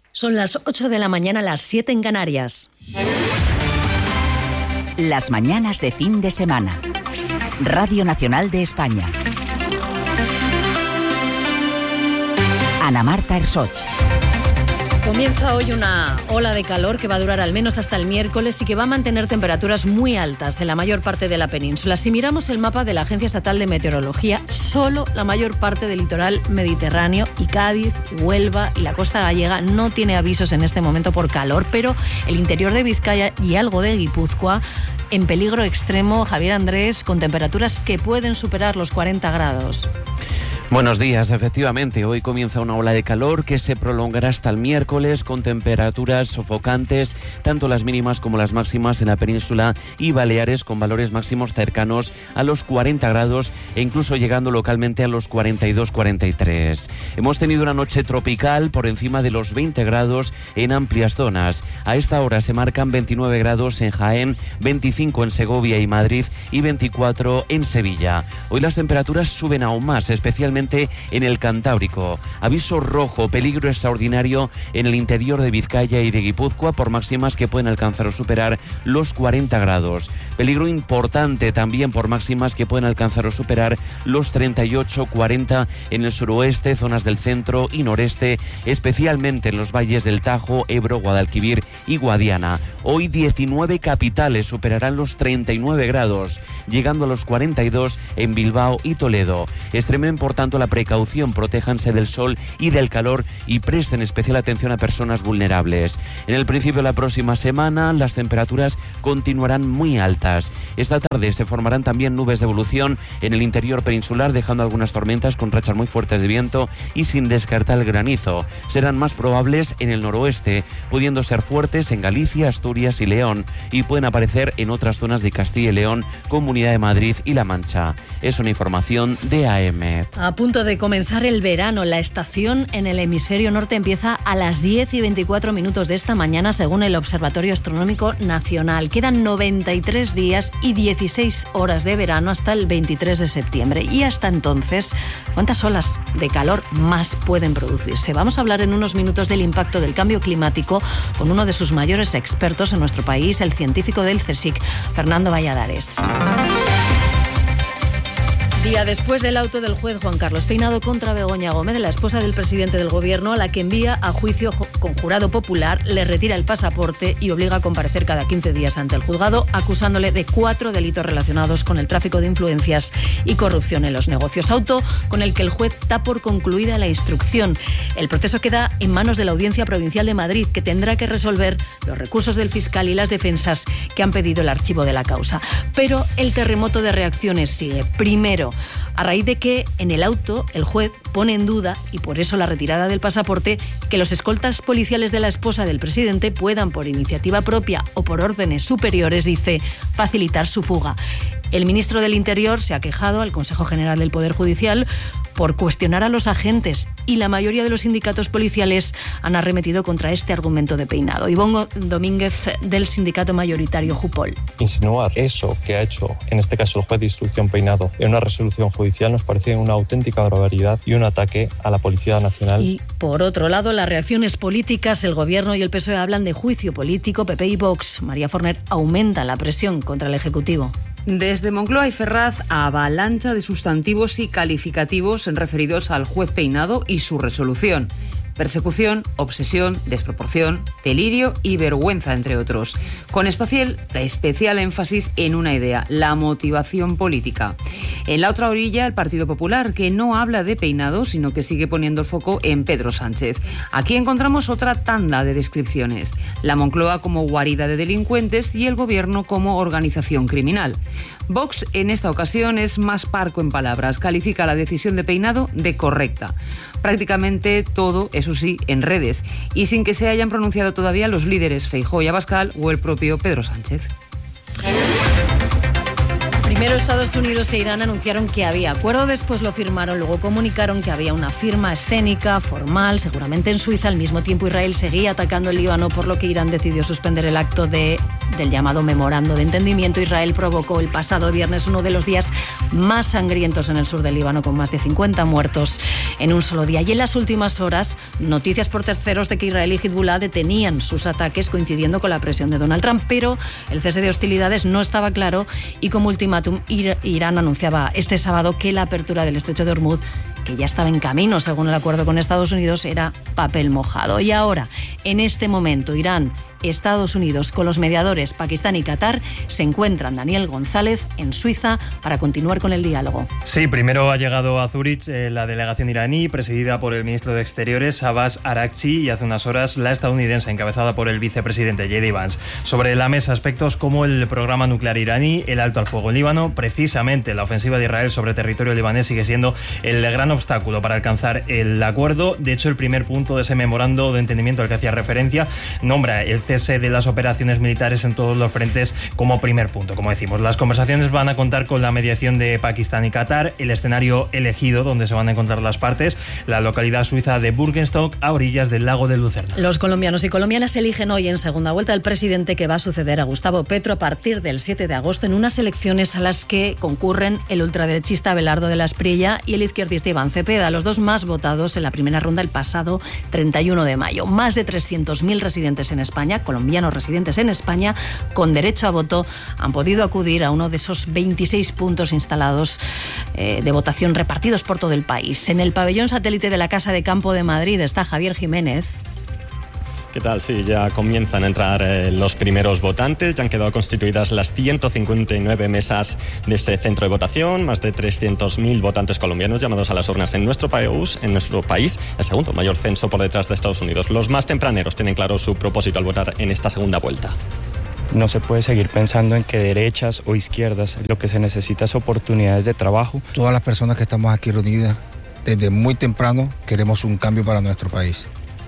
Son las 8 de la mañana, las 7 en Canarias. Las mañanas de fin de semana. Radio Nacional de España. Ana Marta Ersoch. Comienza hoy una ola de calor que va a durar al menos hasta el miércoles y que va a mantener temperaturas muy altas en la mayor parte de la península. Si miramos el mapa de la Agencia Estatal de Meteorología, solo la mayor parte del litoral mediterráneo y Cádiz, Huelva y la costa gallega no tiene avisos en este momento por calor, pero el interior de Vizcaya y algo de Guipúzcoa en peligro extremo, Javier Andrés, con temperaturas que pueden superar los 40 grados. Buenos días, efectivamente, hoy comienza una ola de calor que se prolongará hasta el miércoles con temperaturas sofocantes, tanto las mínimas como las máximas en la península y Baleares, con valores máximos cercanos a los 40 grados e incluso llegando localmente a los 42-43. Hemos tenido una noche tropical por encima de los 20 grados en amplias zonas. A esta hora se marcan 29 grados en Jaén, 25 en Segovia y Madrid y 24 en Sevilla. Hoy las temperaturas suben aún más, especialmente en el Cantábrico. Aviso rojo, peligro extraordinario en el interior de Vizcaya y de Guipúzcoa por máximas que pueden alcanzar o superar los 40 grados. Peligro importante también por máximas que pueden alcanzar o superar los 38-40 en el suroeste, zonas del centro y noreste, especialmente en los valles del Tajo, Ebro, Guadalquivir y Guadiana. Hoy 19 capitales superarán los 39 grados, llegando a los 42 en Bilbao y Toledo. Extremen por tanto la precaución, protéjanse del sol y del calor y presten especial atención a personas vulnerables. En el principio de la próxima semana las temperaturas continuarán muy altas. Esta tarde se formarán también nubes de evolución en el interior peninsular, dejando algunas tormentas con rachas muy fuertes de viento y sin descartar el granizo. Serán más probables en el noroeste, pudiendo ser fuertes en Galicia, Asturias y León, y pueden aparecer en otras zonas de Castilla y León, Comunidad de Madrid y La Mancha. Es una información de AM. A punto de comenzar el verano, la estación en el hemisferio norte empieza a las 10:24 de esta mañana, según el Observatorio Astronómico Nacional. Quedan 93 días y 16 horas de verano hasta el 23 de septiembre. Y hasta entonces, ¿cuántas olas de calor más pueden producirse? Vamos a hablar en unos minutos del impacto del cambio climático con uno de sus mayores expertos en nuestro país, el científico del CSIC, Fernando Valladares. Día después del auto del juez Juan Carlos Peinado contra Begoña Gómez, la esposa del presidente del Gobierno, a la que envía a juicio con jurado popular, le retira el pasaporte y obliga a comparecer cada 15 días ante el juzgado, acusándole de 4 delitos relacionados con el tráfico de influencias y corrupción en los negocios. Auto con el que el juez da por concluida la instrucción. El proceso queda en manos de la Audiencia Provincial de Madrid, que tendrá que resolver los recursos del fiscal y las defensas que han pedido el archivo de la causa. Pero el terremoto de reacciones sigue. Primero, a raíz de que en el auto el juez pone en duda, y por eso la retirada del pasaporte, que los escoltas policiales de la esposa del presidente puedan, por iniciativa propia o por órdenes superiores, dice, facilitar su fuga. El ministro del Interior se ha quejado al Consejo General del Poder Judicial por cuestionar a los agentes, y la mayoría de los sindicatos policiales han arremetido contra este argumento de Peinado. Ivonne Domínguez, del sindicato mayoritario Jupol. Insinuar eso que ha hecho, en este caso el juez de instrucción Peinado, en una resolución judicial nos parece una auténtica barbaridad y un ataque a la Policía Nacional. Y por otro lado, las reacciones políticas, el Gobierno y el PSOE hablan de juicio político. PP y Vox, María Forner, aumenta la presión contra el Ejecutivo. Desde Moncloa y Ferraz, avalancha de sustantivos y calificativos referidos al juez Peinado y su resolución. Persecución, obsesión, desproporción, delirio y vergüenza, entre otros. Con especial énfasis en una idea, la motivación política. En la otra orilla, el Partido Popular, que no habla de Peinado, sino que sigue poniendo el foco en Pedro Sánchez. Aquí encontramos otra tanda de descripciones. La Moncloa como guarida de delincuentes y el Gobierno como organización criminal. Vox, en esta ocasión, es más parco en palabras. Califica la decisión de Peinado de correcta. Prácticamente todo, eso sí, en redes, y sin que se hayan pronunciado todavía los líderes Feijóo y Abascal o el propio Pedro Sánchez. Primero Estados Unidos e Irán anunciaron que había acuerdo, después lo firmaron, luego comunicaron que había una firma escénica, formal, seguramente en Suiza. Al mismo tiempo Israel seguía atacando el Líbano, por lo que Irán decidió suspender el acto del llamado memorando de entendimiento. Israel provocó el pasado viernes uno de los días más sangrientos en el sur del Líbano, con más de 50 muertos en un solo día. Y en las últimas horas, noticias por terceros de que Israel y Hezbollah detenían sus ataques, coincidiendo con la presión de Donald Trump, pero el cese de hostilidades no estaba claro y como ultimátum Irán anunciaba este sábado que la apertura del estrecho de Hormuz, que ya estaba en camino según el acuerdo con Estados Unidos, era papel mojado. Y ahora, en este momento, Irán, Estados Unidos, con los mediadores Pakistán y Qatar, se encuentran, Daniel González, en Suiza para continuar con el diálogo. Sí, primero ha llegado a Zúrich la delegación iraní, presidida por el ministro de Exteriores, Abbas Araghchi, y hace unas horas la estadounidense, encabezada por el vicepresidente J.D. Vance. Sobre la mesa, aspectos como el programa nuclear iraní, el alto al fuego en Líbano. Precisamente la ofensiva de Israel sobre territorio libanés sigue siendo el gran obstáculo para alcanzar el acuerdo. De hecho, el primer punto de ese memorando de entendimiento al que hacía referencia nombra el cese de las operaciones militares en todos los frentes como primer punto. Como decimos, las conversaciones van a contar con la mediación de Pakistán y Qatar. El escenario elegido donde se van a encontrar las partes, la localidad suiza de Burgenstock, a orillas del lago de Lucerna. Los colombianos y colombianas eligen hoy en segunda vuelta al presidente que va a suceder a Gustavo Petro a partir del 7 de agosto en unas elecciones a las que concurren el ultraderechista Abelardo de la Espriella y el izquierdista Iván Cepeda, los dos más votados en la primera ronda el pasado 31 de mayo. Más de 300.000 residentes en España, colombianos residentes en España, con derecho a voto, han podido acudir a uno de esos 26 puntos instalados de votación repartidos por todo el país. En el pabellón satélite de la Casa de Campo de Madrid está Javier Jiménez. ¿Qué tal? Sí, ya comienzan a entrar los primeros votantes. Ya han quedado constituidas las 159 mesas de este centro de votación. Más de 300.000 votantes colombianos llamados a las urnas en nuestro país, el segundo mayor censo por detrás de Estados Unidos. Los más tempraneros tienen claro su propósito al votar en esta segunda vuelta. No se puede seguir pensando en que derechas o izquierdas, lo que se necesita es oportunidades de trabajo. Todas las personas que estamos aquí reunidas, desde muy temprano queremos un cambio para nuestro país.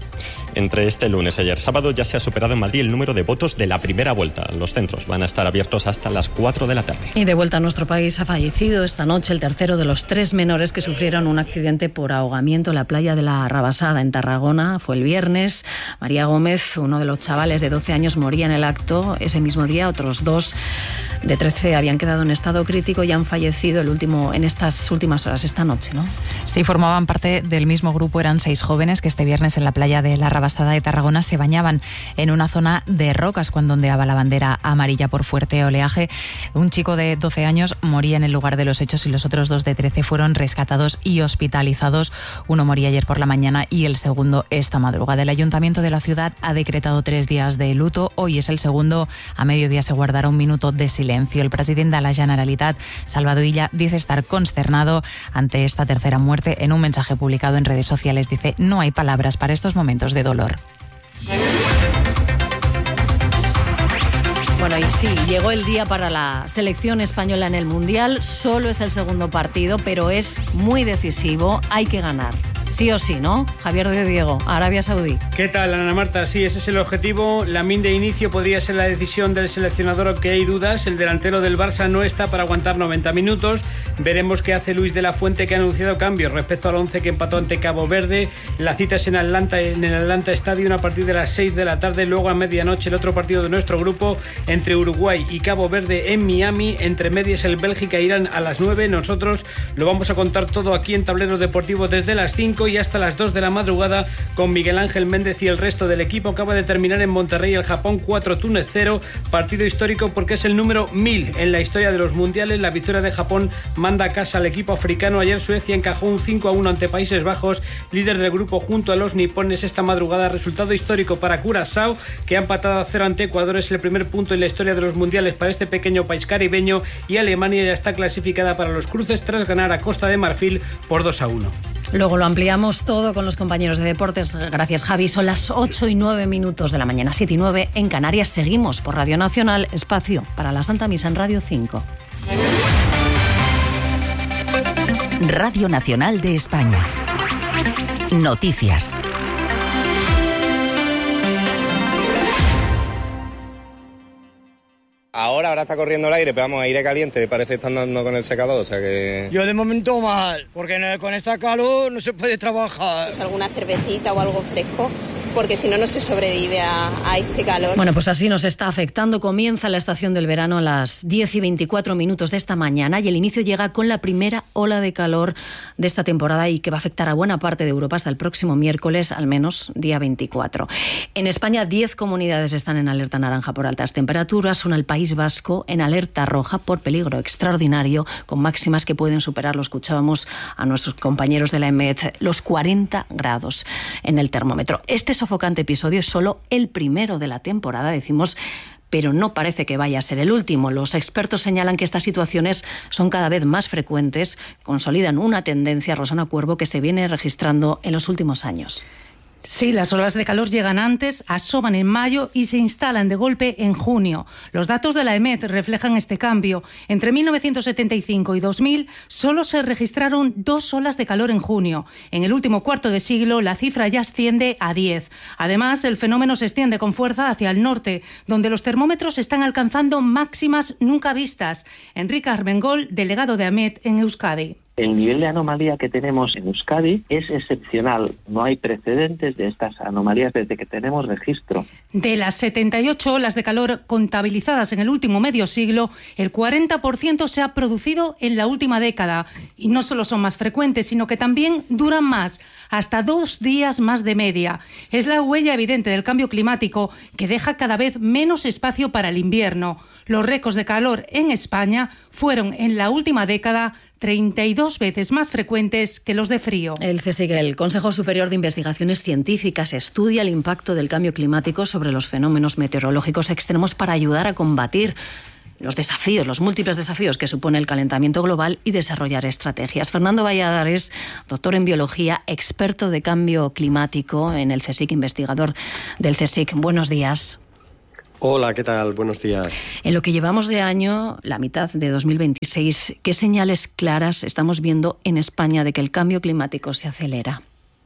Entre este lunes y ayer sábado ya se ha superado en Madrid el número de votos de la primera vuelta. Los centros van a estar abiertos hasta las 4 de la tarde. Y de vuelta a nuestro país, ha fallecido esta noche el tercero de los 3 menores que sufrieron un accidente por ahogamiento en la playa de la Rabasada, en Tarragona. Fue el viernes. María Gómez, uno de los chavales de 12 años, moría en el acto. Ese mismo día, otros 2 de 13 habían quedado en estado crítico y han fallecido en estas últimas horas, esta noche, ¿no? Sí, formaban parte del mismo grupo. Eran 6 jóvenes que este viernes en la playa de la Rabasada de Tarragona se bañaban en una zona de rocas cuando ondeaba la bandera amarilla por fuerte oleaje. Un chico de 12 años moría en el lugar de los hechos y los otros 2 de 13 fueron rescatados y hospitalizados. Uno moría ayer por la mañana y el segundo esta madrugada. El Ayuntamiento de la ciudad ha decretado 3 días de luto. Hoy es el segundo. A mediodía se guardará un minuto de silencio. El presidente de la Generalitat, Salvador Illa, dice estar consternado ante esta tercera muerte. En un mensaje publicado en redes sociales dice: no hay palabras para estos momentos de dolor. Bueno, y sí, llegó el día para la selección española en el Mundial. Solo es el segundo partido, pero es muy decisivo. Hay que ganar. Sí o sí, ¿no? Javier de Diego, Arabia Saudí. ¿Qué tal, Ana Marta? Sí, ese es el objetivo. Lamine de inicio podría ser la decisión del seleccionador, aunque hay dudas. El delantero del Barça no está para aguantar 90 minutos. Veremos qué hace Luis de la Fuente, que ha anunciado cambios respecto al 11 que empató ante Cabo Verde. La cita es en el Atlanta Stadium a partir de las 6 de la tarde. Luego a medianoche el otro partido de nuestro grupo entre Uruguay y Cabo Verde en Miami. Entre medias el Bélgica-Irán a las 9. Nosotros lo vamos a contar todo aquí en Tablero Deportivo desde las 5 y hasta las 2 de la madrugada con Miguel Ángel Méndez y el resto del equipo. Acaba de terminar en Monterrey el Japón 4, Túnez 0, partido histórico porque es el número 1000 en la historia de los mundiales. La victoria de Japón manda a casa al equipo africano. Ayer Suecia encajó un 5-1 ante Países Bajos, líder del grupo junto a los nipones esta madrugada. Resultado histórico para Curazao, que ha empatado a 0 ante Ecuador. Es el primer punto en la historia de los mundiales para este pequeño país caribeño, y Alemania ya está clasificada para los cruces tras ganar a Costa de Marfil por 2-1. Luego lo ampliamos todo con los compañeros de deportes. Gracias, Javi. Son las 8:09 de la mañana, 7:09 en Canarias. Seguimos por Radio Nacional, espacio para la Santa Misa en Radio 5. Radio Nacional de España. Noticias. Ahora ahora está corriendo el aire, pero vamos, aire caliente, parece que están dando con el secador, o sea que... Yo de momento mal, porque con esta calor no se puede trabajar. Alguna cervecita o algo fresco, porque si no, no se sobrevive a este calor. Bueno, pues así nos está afectando. Comienza la estación del verano a las 10:24 de esta mañana y el inicio llega con la primera ola de calor de esta temporada y que va a afectar a buena parte de Europa hasta el próximo miércoles, al menos día 24. En España, 10 comunidades están en alerta naranja por altas temperaturas. Son el País Vasco en alerta roja por peligro extraordinario, con máximas que pueden superar, lo escuchábamos a nuestros compañeros de la EMET, los 40 grados en el termómetro. Este sofocante episodio es solo el primero de la temporada, decimos, pero no parece que vaya a ser el último. Los expertos señalan que estas situaciones son cada vez más frecuentes, consolidan una tendencia, Rosana Cuervo, que se viene registrando en los últimos años. Sí, las olas de calor llegan antes, asoman en mayo y se instalan de golpe en junio. Los datos de la EMET reflejan este cambio. Entre 1975 y 2000 solo se registraron 2 olas de calor en junio. En el último cuarto de siglo la cifra ya asciende a 10. Además, el fenómeno se extiende con fuerza hacia el norte, donde los termómetros están alcanzando máximas nunca vistas. Enrique Armengol, delegado de AMET en Euskadi. El nivel de anomalía que tenemos en Euskadi es excepcional. No hay precedentes de estas anomalías desde que tenemos registro. De las 78 olas de calor contabilizadas en el último medio siglo, el 40% se ha producido en la última década. Y no solo son más frecuentes, sino que también duran más, hasta 2 días más de media. Es la huella evidente del cambio climático que deja cada vez menos espacio para el invierno. Los récords de calor en España fueron en la última década 32 veces más frecuentes que los de frío. El CSIC, el Consejo Superior de Investigaciones Científicas, estudia el impacto del cambio climático sobre los fenómenos meteorológicos extremos para ayudar a combatir los múltiples desafíos que supone el calentamiento global y desarrollar estrategias. Fernando Valladares, doctor en biología, experto de cambio climático en el CSIC, investigador del CSIC. Buenos días. Hola, ¿qué tal? Buenos días. En lo que llevamos de año, la mitad de 2026, ¿qué señales claras estamos viendo en España de que el cambio climático se acelera?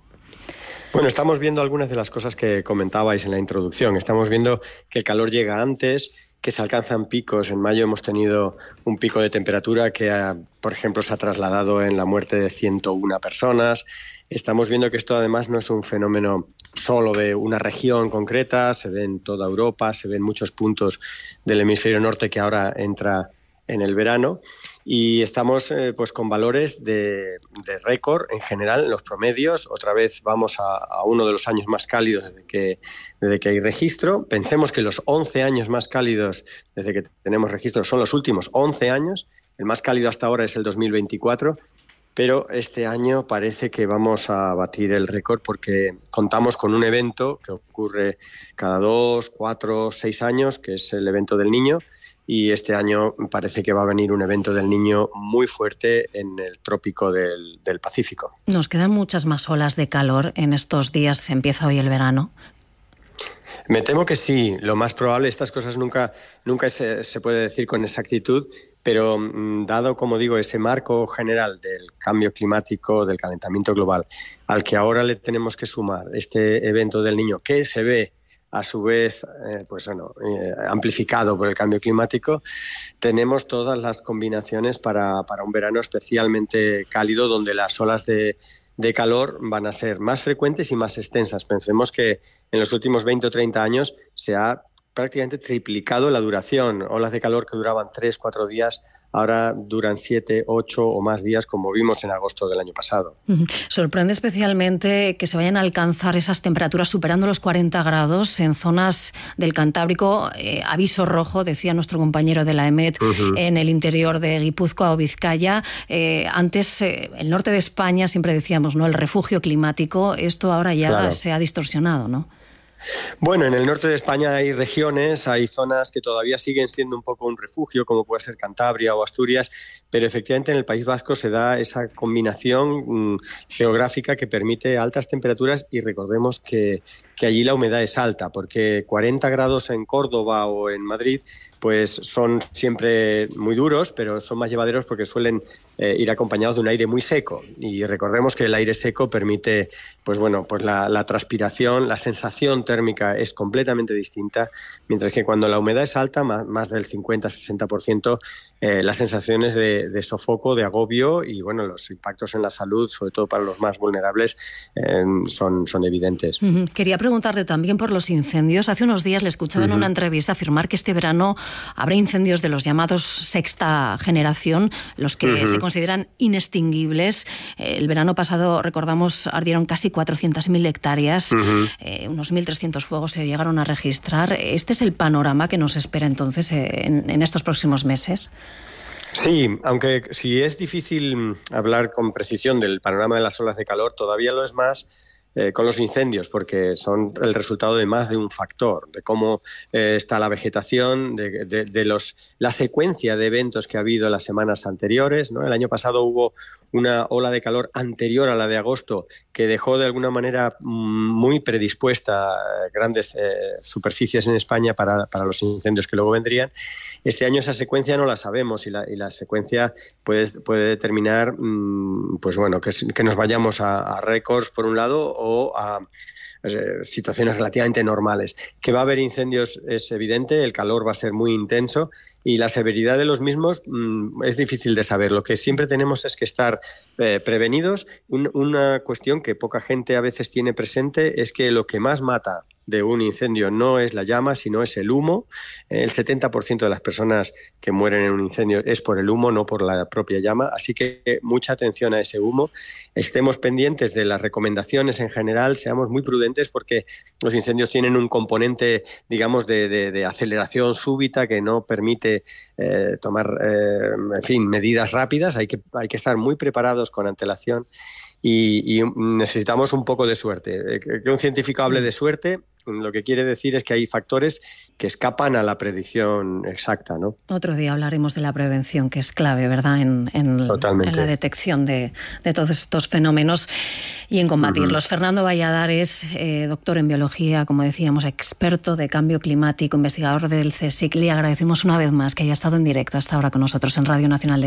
Bueno, estamos viendo algunas de las cosas que comentabais en la introducción. Estamos viendo que el calor llega antes, que se alcanzan picos. En mayo hemos tenido un pico de temperatura que, por ejemplo, se ha trasladado en la muerte de 101 personas. Estamos viendo que esto además no es un fenómeno solo de una región concreta, se ve en toda Europa, se ve en muchos puntos del hemisferio norte que ahora entra en el verano y estamos pues con valores de récord en general en los promedios. Otra vez vamos a uno de los años más cálidos desde que hay registro. Pensemos que los 11 años más cálidos desde que tenemos registro son los últimos 11 años. El más cálido hasta ahora es el 2024. Pero este año parece que vamos a batir el récord porque contamos con un evento que ocurre cada 2, 4, 6 años, que es el evento del Niño, y este año parece que va a venir un evento del Niño muy fuerte en el trópico del Pacífico. Nos quedan muchas más olas de calor en estos días, empieza hoy el verano. Me temo que sí, lo más probable, estas cosas nunca se puede decir con exactitud, pero dado, como digo, ese marco general del cambio climático, del calentamiento global, al que ahora le tenemos que sumar este evento del Niño, que se ve a su vez amplificado por el cambio climático, tenemos todas las combinaciones para un verano especialmente cálido, donde las olas de calor van a ser más frecuentes y más extensas. Pensemos que en los últimos 20 o 30 años se ha prácticamente triplicado la duración. Olas de calor que duraban 3, 4 días, ahora duran 7, 8 o más días, como vimos en agosto del año pasado. Sorprende especialmente que se vayan a alcanzar esas temperaturas superando los 40 grados en zonas del Cantábrico. Aviso rojo, decía nuestro compañero de la EMET, en el interior de Guipúzcoa o Vizcaya. Antes, el norte de España, siempre decíamos, ¿no?, el refugio climático. Esto ahora ya se ha distorsionado, ¿no? Bueno, en el norte de España hay regiones, hay zonas que todavía siguen siendo un poco un refugio, como puede ser Cantabria o Asturias, pero efectivamente en el País Vasco se da esa combinación geográfica que permite altas temperaturas y recordemos que allí la humedad es alta, porque 40 grados en Córdoba o en Madrid pues son siempre muy duros, pero son más llevaderos porque suelen ir acompañados de un aire muy seco. Y recordemos que el aire seco permite pues la transpiración, la sensación termotérmica es completamente distinta, mientras que cuando la humedad es alta, más del 50-60%, las sensaciones de sofoco, de agobio y bueno, los impactos en la salud, sobre todo para los más vulnerables, son evidentes. Quería preguntarle también por los incendios. Hace unos días le escuchaba en una entrevista afirmar que este verano habrá incendios de los llamados sexta generación, los que se consideran inextinguibles. El verano pasado, recordamos, ardieron casi 400.000 hectáreas, unos 1.300 fuegos se llegaron a registrar. ¿Este es el panorama que nos espera entonces en estos próximos meses? Sí, aunque si es difícil hablar con precisión del panorama de las olas de calor, todavía lo es más con los incendios, porque son el resultado de más de un factor, de cómo está la vegetación, de la secuencia de eventos que ha habido en las semanas anteriores, ¿no? El año pasado hubo una ola de calor anterior a la de agosto que dejó de alguna manera muy predispuesta grandes superficies en España para los incendios que luego vendrían. Este año esa secuencia no la sabemos y la secuencia puede determinar pues bueno, que nos vayamos a récords por un lado o a situaciones relativamente normales. Que va a haber incendios es evidente, el calor va a ser muy intenso y la severidad de los mismos es difícil de saber. Lo que siempre tenemos es que estar prevenidos. Una cuestión que poca gente a veces tiene presente es que lo que más mata de un incendio no es la llama, sino es el humo. El 70% de las personas que mueren en un incendio es por el humo, no por la propia llama. Así que mucha atención a ese humo. Estemos pendientes de las recomendaciones en general, seamos muy prudentes porque los incendios tienen un componente, digamos, de aceleración súbita que no permite tomar, medidas rápidas. Hay que estar muy preparados con antelación y necesitamos un poco de suerte. Que un científico hable de suerte, lo que quiere decir es que hay factores que escapan a la predicción exacta, ¿no? Otro día hablaremos de la prevención, que es clave, ¿verdad?, en la detección de todos estos fenómenos y en combatirlos. Fernando Valladares, doctor en biología, como decíamos, experto de cambio climático, investigador del CSIC. Le agradecemos una vez más que haya estado en directo hasta ahora con nosotros en Radio Nacional de